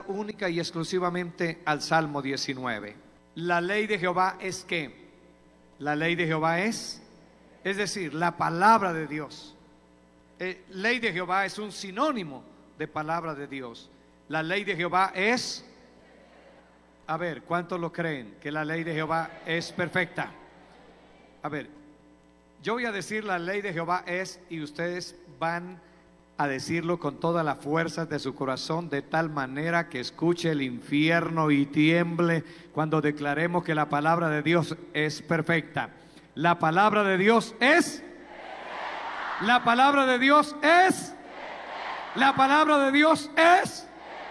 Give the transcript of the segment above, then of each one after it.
regresar única y exclusivamente al Salmo 19. La ley de Jehová es ¿qué? La ley de Jehová es decir, la palabra de Dios. Ley de Jehová es un sinónimo de palabra de Dios. La ley de Jehová es, a ver, ¿cuántos lo creen? Que la ley de Jehová es perfecta. A ver, yo voy a decir la ley de Jehová es, y ustedes van a decirlo con toda la fuerza de su corazón, de tal manera que escuche el infierno y tiemble cuando declaremos que la palabra de Dios es perfecta. La palabra de Dios es perfecta. La palabra de Dios es perfecta. La palabra de Dios es perfecta.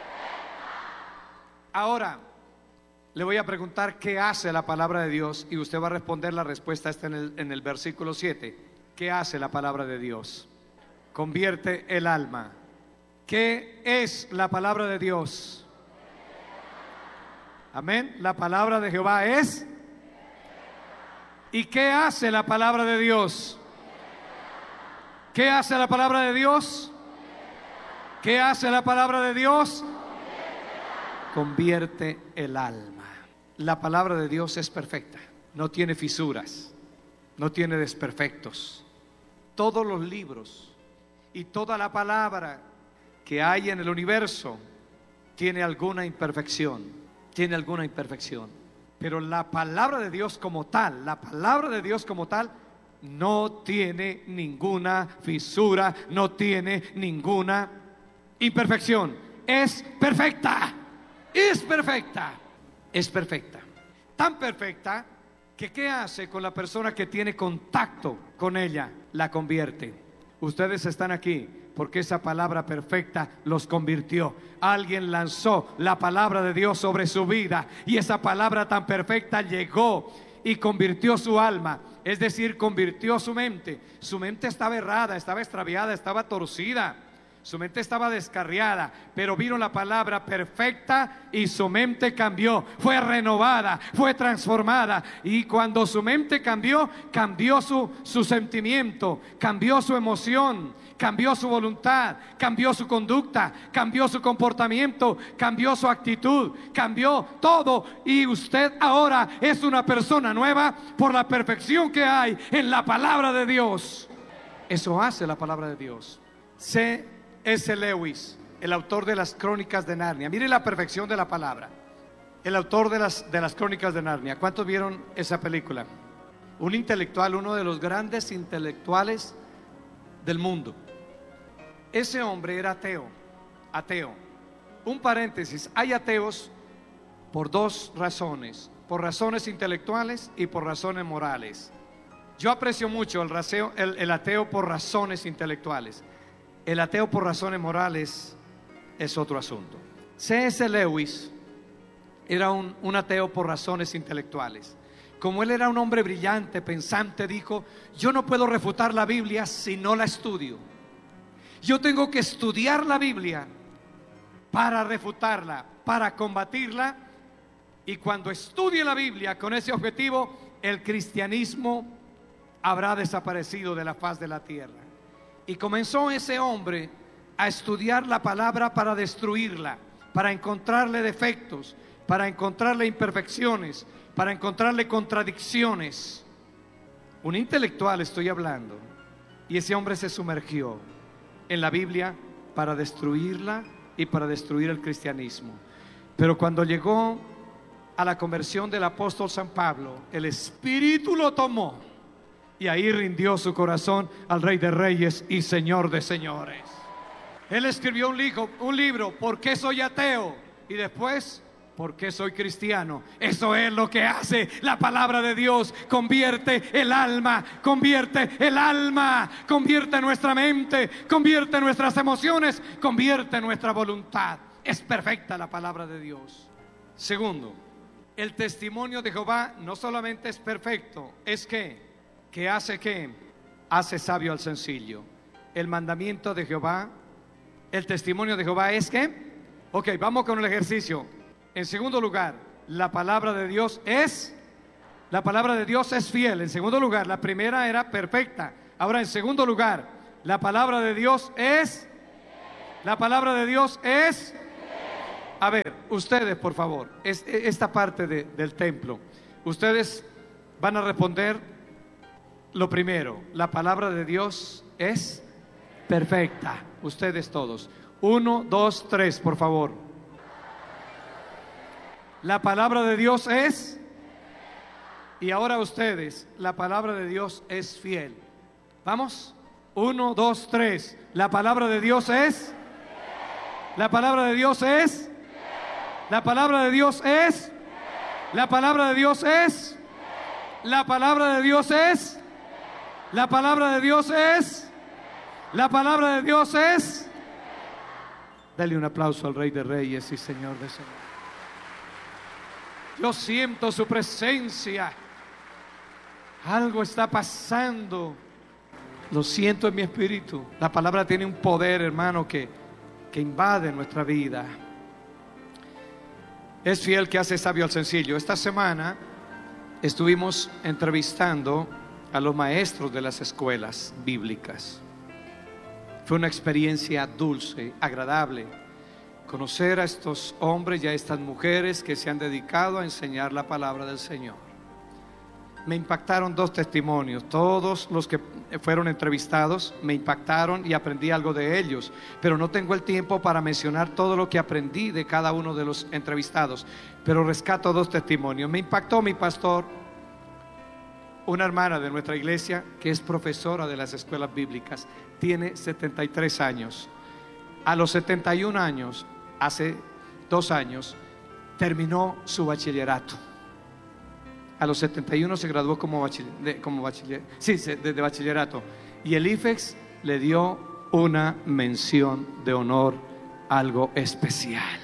Ahora le voy a preguntar qué hace la palabra de Dios, y usted va a responder. La respuesta está en el versículo 7. ¿Qué hace la palabra de Dios? Convierte el alma. ¿Qué es la palabra de Dios? Amén. La palabra de Jehová es. ¿Y qué hace la palabra de Dios? ¿Qué hace la palabra de Dios? ¿Qué hace la palabra de Dios? Convierte el alma. La palabra de Dios es perfecta, no tiene fisuras, no tiene desperfectos. Todos los libros y toda la palabra que hay en el universo tiene alguna imperfección, pero la palabra de Dios como tal, no tiene ninguna fisura, no tiene ninguna imperfección. Es perfecta. Tan perfecta que ¿qué hace con la persona que tiene contacto con ella? La convierte. Ustedes están aquí porque esa palabra perfecta los convirtió. Alguien lanzó la palabra de Dios sobre su vida, y esa palabra tan perfecta llegó y convirtió su alma, es decir, convirtió su mente. Su mente estaba errada, estaba extraviada, estaba torcida. Su mente estaba descarriada, pero vino la palabra perfecta y su mente cambió, fue renovada, fue transformada. Y cuando su mente cambió, cambió su sentimiento, cambió su emoción, cambió su voluntad, cambió su conducta, cambió su comportamiento, cambió su actitud, cambió todo. Y usted ahora es una persona nueva por la perfección que hay en la palabra de Dios. Eso hace la palabra de Dios. C.S. Lewis, el autor de las Crónicas de Narnia. Mire la perfección de la palabra. El autor de las Crónicas de Narnia. ¿Cuántos vieron esa película? Un intelectual, uno de los grandes intelectuales del mundo. Ese hombre era ateo. Un paréntesis, hay ateos por dos razones: por razones intelectuales y por razones morales. Yo aprecio mucho el ateo por razones intelectuales. El ateo por razones morales es otro asunto. C.S. Lewis era un ateo por razones intelectuales. Como él era un hombre brillante, pensante, dijo: yo no puedo refutar la Biblia si no la estudio. Yo tengo que estudiar la Biblia para refutarla, para combatirla. Y cuando estudie la Biblia con ese objetivo, el cristianismo habrá desaparecido de la faz de la tierra. Y comenzó ese hombre a estudiar la palabra para destruirla, para encontrarle defectos, para encontrarle imperfecciones, para encontrarle contradicciones. Un intelectual estoy hablando. Y ese hombre se sumergió en la Biblia para destruirla y para destruir el cristianismo. Pero cuando llegó a la conversión del apóstol San Pablo, el Espíritu lo tomó y ahí rindió su corazón al Rey de Reyes y Señor de Señores. Él escribió un libro, ¿por qué soy ateo? Y después, ¿por qué soy cristiano? Eso es lo que hace la palabra de Dios. Convierte el alma, convierte nuestra mente, convierte nuestras emociones, convierte nuestra voluntad. Es perfecta la palabra de Dios. Segundo, el testimonio de Jehová no solamente es perfecto, es que hace sabio al sencillo. El mandamiento de Jehová, el testimonio de Jehová es ok, vamos con el ejercicio. En segundo lugar, la palabra de Dios es fiel. En segundo lugar, la primera era perfecta. Ahora, en segundo lugar, la palabra de Dios es A ver, ustedes, por favor, esta parte del templo, ustedes van a responder lo primero. La palabra de Dios es perfecta. Ustedes todos. 1, 2, 3, por favor. La palabra de Dios es. Y ahora ustedes, la palabra de Dios es fiel. Vamos. 1, 2, 3. La palabra de Dios es. La palabra de Dios es. La palabra de Dios es. La palabra de Dios es. La palabra de Dios es. La palabra de Dios es. La palabra de Dios es. Dale un aplauso al Rey de Reyes y Señor de Señores. Yo siento su presencia. Algo está pasando. Lo siento en mi espíritu. La palabra tiene un poder, hermano, que invade nuestra vida. Es fiel que hace sabio al sencillo. Esta semana estuvimos entrevistando a los maestros de las escuelas bíblicas. Fue una experiencia dulce, agradable, conocer a estos hombres y a estas mujeres que se han dedicado a enseñar la palabra del Señor. Me impactaron dos testimonios. Todos los que fueron entrevistados me impactaron y aprendí algo de ellos, pero no tengo el tiempo para mencionar todo lo que aprendí de cada uno de los entrevistados, pero rescato dos testimonios. Me impactó mi pastor, una hermana de nuestra iglesia que es profesora de las escuelas bíblicas, tiene 73 años. A los 71 años, hace 2 años, terminó su bachillerato. A los 71 se graduó como bachillerato. Y el IFEX le dio una mención de honor, algo especial.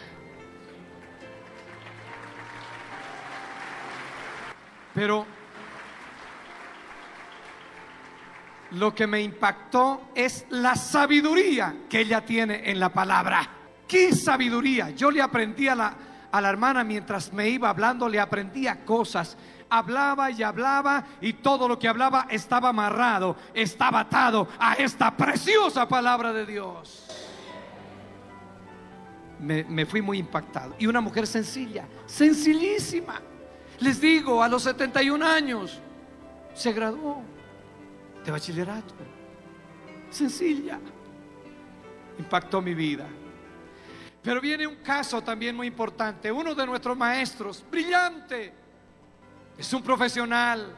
Pero lo que me impactó es la sabiduría que ella tiene en la palabra. ¡Qué sabiduría! Yo le aprendí a la hermana mientras me iba hablando, le aprendía cosas. Hablaba y hablaba y todo lo que hablaba estaba amarrado, estaba atado a esta preciosa palabra de Dios. Me fui muy impactado. Y una mujer sencilla, sencillísima. Les digo, a los 71 años se graduó de bachillerato. Sencilla. Impactó mi vida. Pero viene un caso también muy importante. Uno de nuestros maestros, brillante, es un profesional,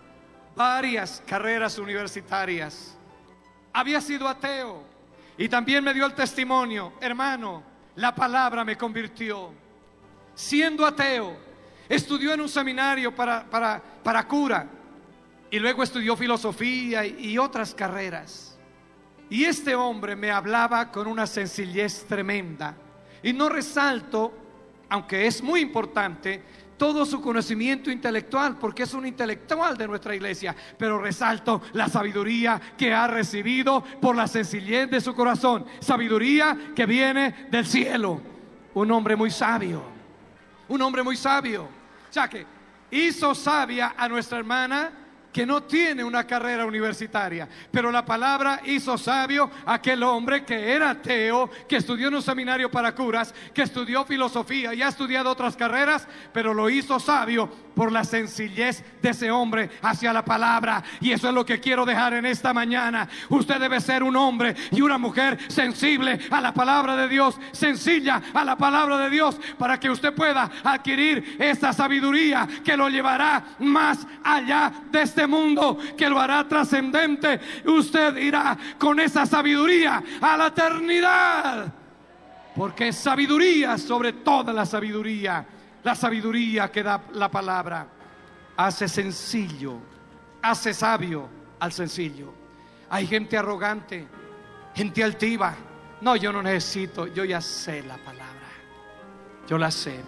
varias carreras universitarias. Había sido ateo y también me dio el testimonio: hermano, la palabra me convirtió. Siendo ateo, estudió en un seminario para cura y luego estudió filosofía y otras carreras. Y este hombre me hablaba con una sencillez tremenda. Y no resalto, aunque es muy importante, todo su conocimiento intelectual, porque es un intelectual de nuestra iglesia, pero resalto la sabiduría que ha recibido por la sencillez de su corazón, sabiduría que viene del cielo. Un hombre muy sabio, un hombre muy sabio. O sea que hizo sabia a nuestra hermana, que no tiene una carrera universitaria, pero la palabra hizo sabio a aquel hombre que era ateo, que estudió en un seminario para curas, que estudió filosofía y ha estudiado otras carreras, pero lo hizo sabio por la sencillez de ese hombre hacia la palabra. Y eso es lo que quiero dejar en esta mañana. Usted debe ser un hombre y una mujer sensible a la palabra de Dios, sencilla a la palabra de Dios, para que usted pueda adquirir esta sabiduría que lo llevará más allá de este mundo, que lo hará trascendente. Usted irá con esa sabiduría a la eternidad, porque es sabiduría sobre toda la sabiduría. La sabiduría que da la palabra hace sencillo, hace sabio al sencillo. Hay gente arrogante, gente altiva. No, yo no necesito, yo ya sé la palabra, yo la sé.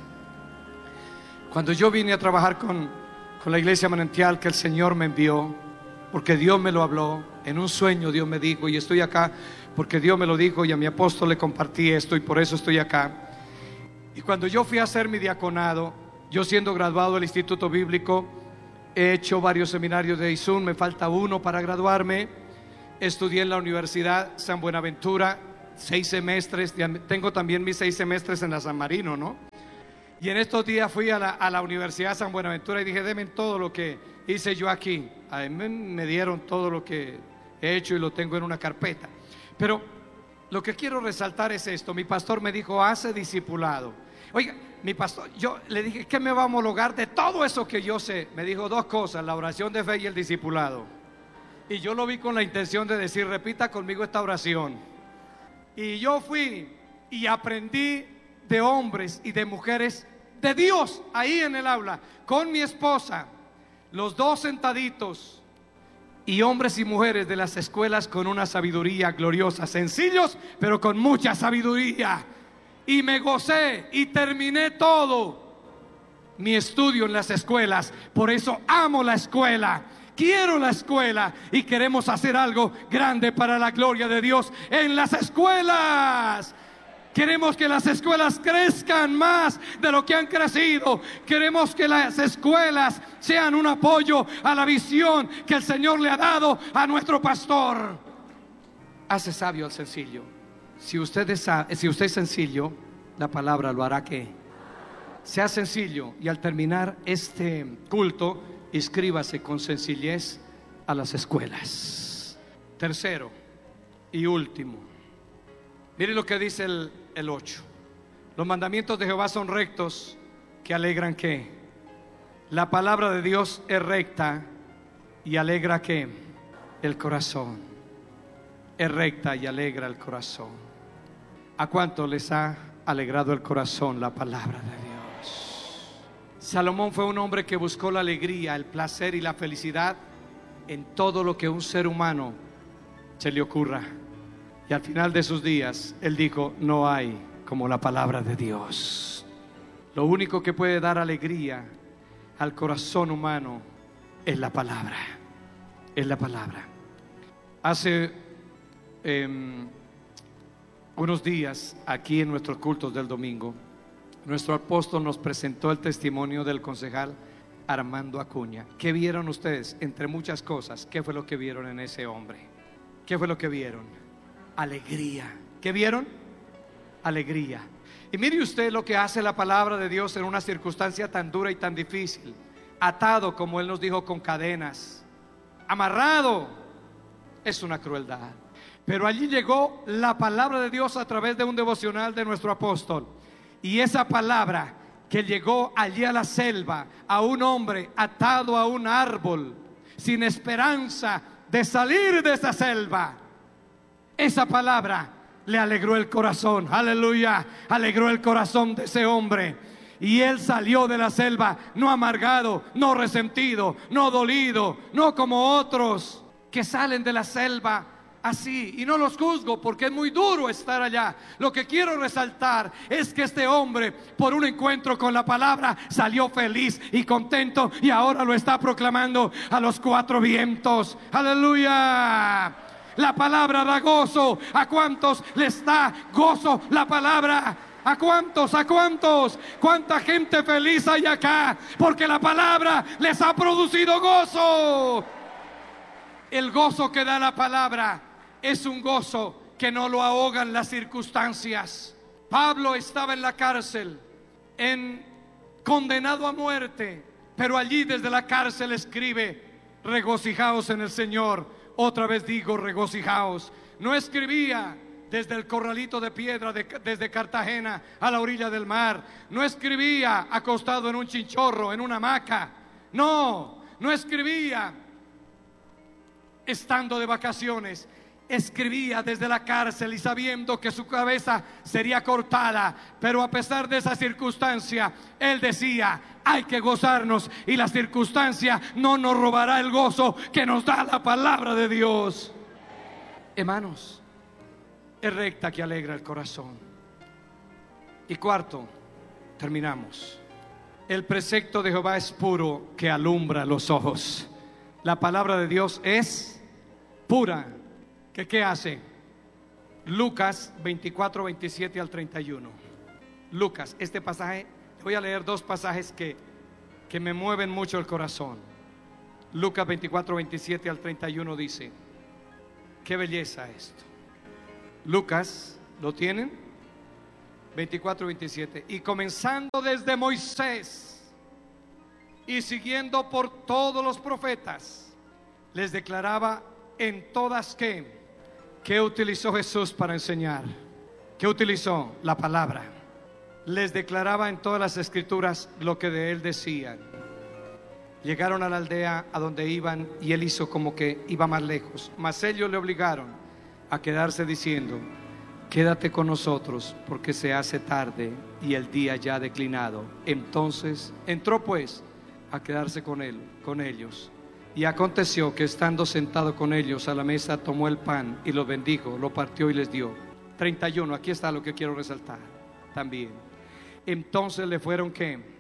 Cuando yo vine a trabajar con la iglesia Manantial, que el Señor me envió, porque Dios me lo habló, en un sueño Dios me dijo, y estoy acá porque Dios me lo dijo, y a mi apóstol le compartí esto, y por eso estoy acá. Y cuando yo fui a hacer mi diaconado, yo siendo graduado del Instituto Bíblico, he hecho varios seminarios de ISUN, me falta uno para graduarme. Estudié en la Universidad San Buenaventura, 6 semestres, tengo también mis 6 semestres en la San Marino, ¿no? Y en estos días fui a la Universidad San Buenaventura y dije, denme todo lo que hice yo aquí. A mí me dieron todo lo que he hecho y lo tengo en una carpeta. Pero lo que quiero resaltar es esto. Mi pastor me dijo, hace discipulado. Oiga, mi pastor, yo le dije, ¿qué me va a homologar de todo eso que yo sé? Me dijo 2 cosas, la oración de fe y el discipulado. Y yo lo vi con la intención de decir, repita conmigo esta oración. Y yo fui y aprendí de hombres y de mujeres de Dios ahí en el aula, con mi esposa, los 2 sentaditos, y hombres y mujeres de las escuelas con una sabiduría gloriosa, sencillos pero con mucha sabiduría. Y me gocé y terminé todo mi estudio en las escuelas. Por eso amo la escuela, quiero la escuela y queremos hacer algo grande para la gloria de Dios en las escuelas. Queremos que las escuelas crezcan más de lo que han crecido. Queremos que las escuelas sean un apoyo a la visión que el Señor le ha dado a nuestro pastor. Hace sabio al sencillo. Si usted es sencillo, la palabra lo hará que sea sencillo. Y al terminar este culto, inscríbase con sencillez a las escuelas. Tercero y último, mire lo que dice el 8. Los mandamientos de Jehová son rectos, que alegran que. La palabra de Dios es recta y alegra que el corazón. Es recta y alegra el corazón. ¿A cuánto les ha alegrado el corazón la palabra de Dios? Salomón fue un hombre que buscó la alegría, el placer y la felicidad en todo lo que a un ser humano se le ocurra. Y al final de sus días, él dijo, no hay como la palabra de Dios. Lo único que puede dar alegría al corazón humano es la palabra. Es la palabra. Hace unos días, aquí en nuestros cultos del domingo, nuestro apóstol nos presentó el testimonio del concejal Armando Acuña. ¿Qué vieron ustedes? Entre muchas cosas, ¿qué fue lo que vieron en ese hombre? ¿Qué fue lo que vieron? Alegría. ¿Qué vieron? Alegría. Y mire usted lo que hace la palabra de Dios en una circunstancia tan dura y tan difícil. Atado, como Él nos dijo, con cadenas, amarrado, es una crueldad. Pero allí llegó la palabra de Dios a través de un devocional de nuestro apóstol. Y esa palabra que llegó allí a la selva, a un hombre atado a un árbol, sin esperanza de salir de esa selva, esa palabra le alegró el corazón. Aleluya, alegró el corazón de ese hombre. Y él salió de la selva no amargado, no resentido, no dolido, no como otros que salen de la selva así. Y no los juzgo porque es muy duro estar allá. Lo que quiero resaltar es que este hombre, por un encuentro con la palabra, salió feliz y contento, y ahora lo está proclamando a los 4 vientos. Aleluya. La palabra da gozo. ¿A cuántos les da gozo la palabra? ¿A cuántos? ¿A cuántos? ¿Cuánta gente feliz hay acá? Porque la palabra les ha producido gozo. El gozo que da la palabra es un gozo que no lo ahogan las circunstancias. Pablo estaba en la cárcel, condenado a muerte, pero allí desde la cárcel escribe: regocijaos en el Señor. Otra vez digo, regocijaos. No escribía desde el corralito de piedra desde Cartagena a la orilla del mar. No escribía acostado en un chinchorro, en una hamaca. No escribía estando de vacaciones. Escribía desde la cárcel y sabiendo que su cabeza sería cortada, pero a pesar de esa circunstancia, él decía: hay que gozarnos, y la circunstancia no nos robará el gozo que nos da la palabra de Dios. Hermanos, es recta que alegra el corazón. Y cuarto, terminamos. El precepto de Jehová es puro, que alumbra los ojos. La palabra de Dios es pura. ¿Qué hace? Lucas 24, 27 al 31. Lucas, este pasaje, voy a leer 2 pasajes que me mueven mucho el corazón. Lucas 24, 27 al 31 dice: qué belleza esto. Lucas ¿Lo tienen? 24 y 27. Y comenzando desde Moisés y siguiendo por todos los profetas, les declaraba en todas ¿qué utilizó Jesús para enseñar? ¿Qué utilizó? La palabra. Les declaraba en todas las escrituras lo que de él decían. Llegaron a la aldea a donde iban y él hizo como que iba más lejos, mas ellos le obligaron a quedarse diciendo: quédate con nosotros porque se hace tarde y el día ya ha declinado. Entonces entró pues a quedarse con ellos. Y aconteció que estando sentado con ellos a la mesa, tomó el pan y lo bendijo, lo partió y les dio. 31, aquí está lo que quiero resaltar también. Entonces le fueron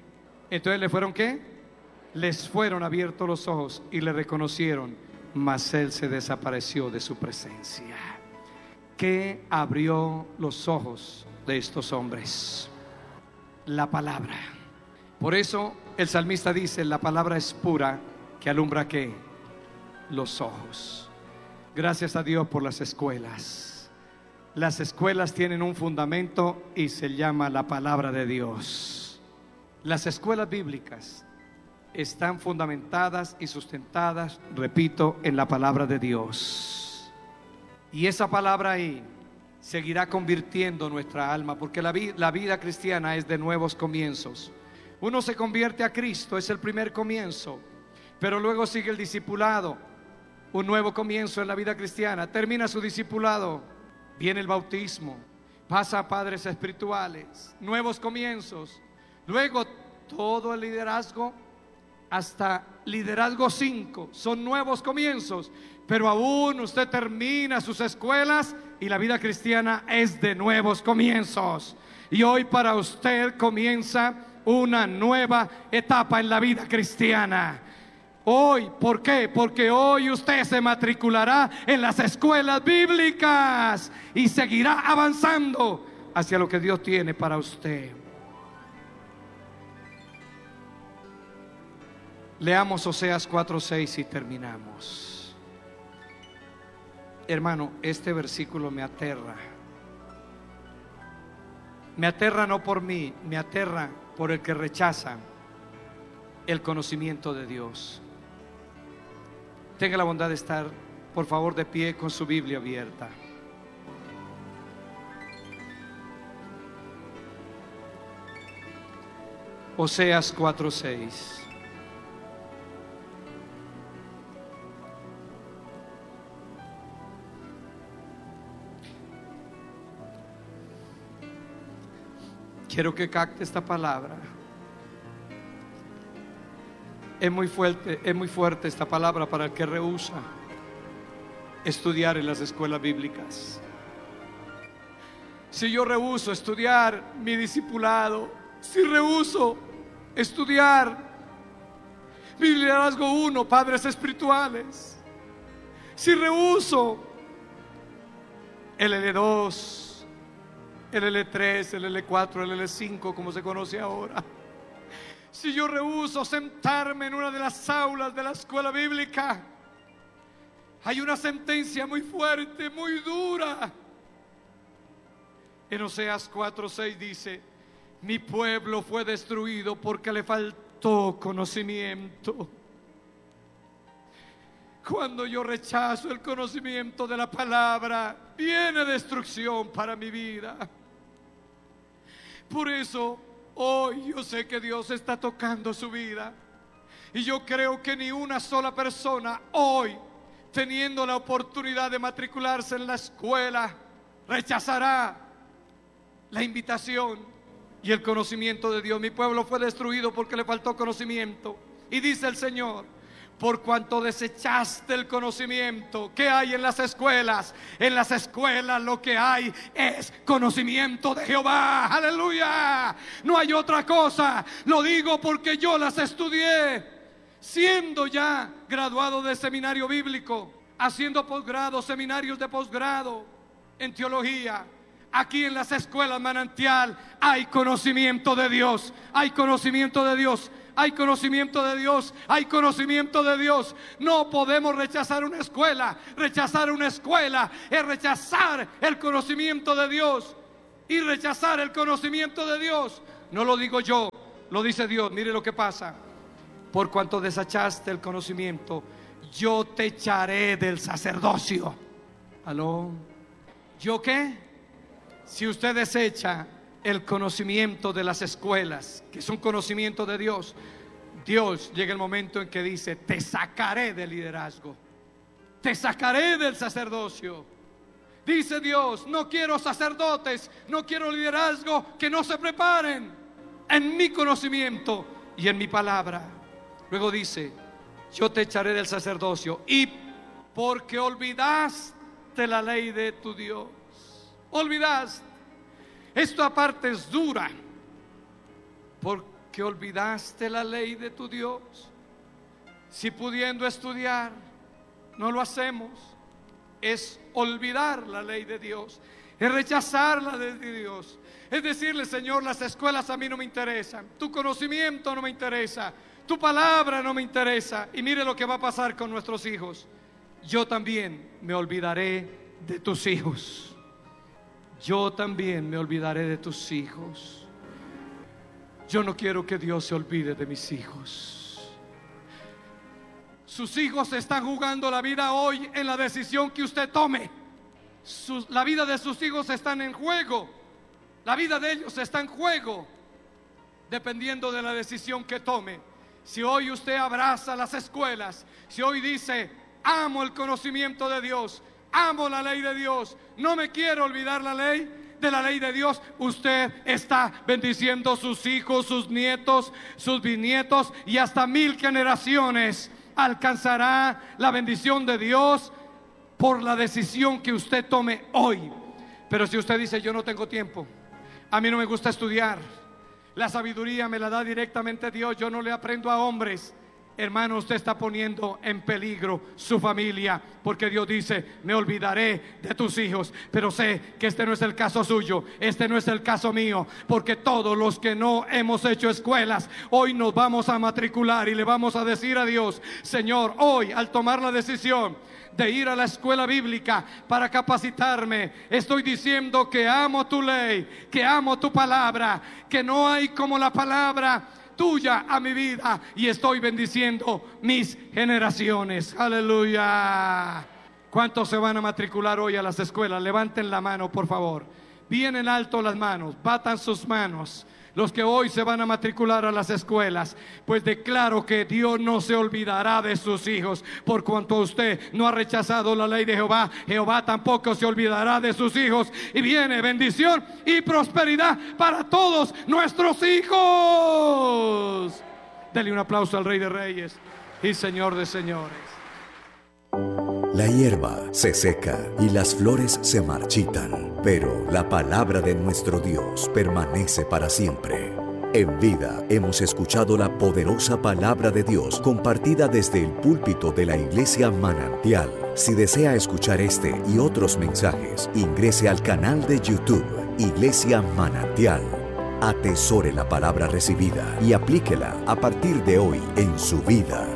les fueron abiertos los ojos y le reconocieron, mas él se desapareció de su presencia. ¿Qué abrió los ojos de estos hombres? La palabra. Por eso el salmista dice: la palabra es pura, que alumbra ¿qué? Los ojos. Gracias a Dios por las escuelas. Las escuelas tienen un fundamento y se llama la palabra de Dios. Las escuelas bíblicas están fundamentadas y sustentadas, repito, en la palabra de Dios. Y esa palabra ahí seguirá convirtiendo nuestra alma, porque la vida cristiana es de nuevos comienzos. Uno se convierte a Cristo, es el primer comienzo, pero luego sigue el discipulado, un nuevo comienzo en la vida cristiana. Termina su discipulado, viene el bautismo, pasa a padres espirituales, nuevos comienzos. Luego todo el liderazgo hasta liderazgo 5 son nuevos comienzos, pero aún usted termina sus escuelas y la vida cristiana es de nuevos comienzos. Y hoy para usted comienza una nueva etapa en la vida cristiana. Hoy, ¿por qué? Porque hoy usted se matriculará en las escuelas bíblicas y seguirá avanzando hacia lo que Dios tiene para usted. Leamos Oseas 4:6 y terminamos. Hermano, este versículo me aterra. Me aterra no por mí, me aterra por el que rechaza el conocimiento de Dios. Tenga la bondad de estar, por favor, de pie con su Biblia abierta. Oseas 4:6. Quiero que capte esta palabra. Es muy fuerte esta palabra para el que rehúsa estudiar en las escuelas bíblicas. Si yo rehúso estudiar mi discipulado, si rehúso estudiar mi liderazgo 1, padres espirituales, si rehúso el L2, el L3, el L4, el L5, como se conoce ahora, si yo rehúso sentarme en una de las aulas de la escuela bíblica, hay una sentencia muy fuerte, muy dura. En Oseas 4:6 dice: mi pueblo fue destruido porque le faltó conocimiento. Cuando yo rechazo el conocimiento de la palabra, viene destrucción para mi vida. Por eso hoy yo sé que Dios está tocando su vida, y yo creo que ni una sola persona hoy, teniendo la oportunidad de matricularse en la escuela, rechazará la invitación y el conocimiento de Dios. Mi pueblo fue destruido porque le faltó conocimiento. Y dice el Señor: por cuanto desechaste el conocimiento. ¿Qué hay en las escuelas? En las escuelas lo que hay es conocimiento de Jehová. ¡Aleluya! No hay otra cosa. Lo digo porque yo las estudié, siendo ya graduado de seminario bíblico, haciendo posgrado, seminarios de posgrado en teología, Aquí en las escuelas Manantial hay conocimiento de Dios, hay conocimiento de Dios, hay conocimiento de Dios, hay conocimiento de Dios. No podemos rechazar una escuela. Rechazar una escuela es rechazar el conocimiento de Dios. Y rechazar el conocimiento de Dios, no lo digo yo, lo dice Dios. Mire lo que pasa: por cuanto desechaste el conocimiento, yo te echaré del sacerdocio. ¿Aló? ¿Yo qué? Si usted desecha el conocimiento de las escuelas, que es un conocimiento de Dios, Dios llega el momento en que dice: te sacaré del liderazgo, te sacaré del sacerdocio. Dice Dios: no quiero sacerdotes, no quiero liderazgo que no se preparen en mi conocimiento y en mi palabra. Luego dice: yo te echaré del sacerdocio, y porque olvidaste la ley de tu Dios. Olvidaste. Esto aparte es dura, porque olvidaste la ley de tu Dios. Si pudiendo estudiar no lo hacemos, es olvidar la ley de Dios, es rechazar la ley de Dios, es decirle: Señor, las escuelas a mí no me interesan, tu conocimiento no me interesa, tu palabra no me interesa. Y mire lo que va a pasar con nuestros hijos: yo también me olvidaré de tus hijos. Yo también me olvidaré de tus hijos. Yo no quiero que Dios se olvide de mis hijos. Sus hijos están jugando la vida hoy en la decisión que usted tome. La vida de sus hijos está en juego. La vida de ellos está en juego, dependiendo de la decisión que tome. Si hoy usted abraza las escuelas, si hoy dice: amo el conocimiento de Dios, amo la ley de Dios, no me quiero olvidar de la ley de Dios, usted está bendiciendo sus hijos, sus nietos, sus bisnietos, y hasta 1000 generaciones alcanzará la bendición de Dios por la decisión que usted tome hoy. Pero si usted dice: yo no tengo tiempo, a mí no me gusta estudiar, la sabiduría me la da directamente Dios, yo no le aprendo a hombres, hermano, usted está poniendo en peligro su familia, porque Dios dice: me olvidaré de tus hijos. Pero sé que este no es el caso suyo, este no es el caso mío, porque todos los que no hemos hecho escuelas, hoy nos vamos a matricular y le vamos a decir a Dios: Señor, hoy, al tomar la decisión de ir a la escuela bíblica para capacitarme, estoy diciendo que amo tu ley, que amo tu palabra, que no hay como la palabra tuya a mi vida, y estoy bendiciendo mis generaciones. Aleluya. ¿Cuántos se van a matricular hoy a las escuelas? Levanten la mano, por favor. Bien en alto las manos, batan sus manos. Los que hoy se van a matricular a las escuelas, pues declaro que Dios no se olvidará de sus hijos. Por cuanto usted no ha rechazado la ley de Jehová, Jehová tampoco se olvidará de sus hijos. Y viene bendición y prosperidad para todos nuestros hijos. Dele un aplauso al Rey de Reyes y Señor de Señores. La hierba se seca y las flores se marchitan, pero la palabra de nuestro Dios permanece para siempre. En vida hemos escuchado la poderosa palabra de Dios compartida desde el púlpito de la Iglesia Manantial. Si desea escuchar este y otros mensajes, ingrese al canal de YouTube Iglesia Manantial. Atesore la palabra recibida y aplíquela a partir de hoy en su vida.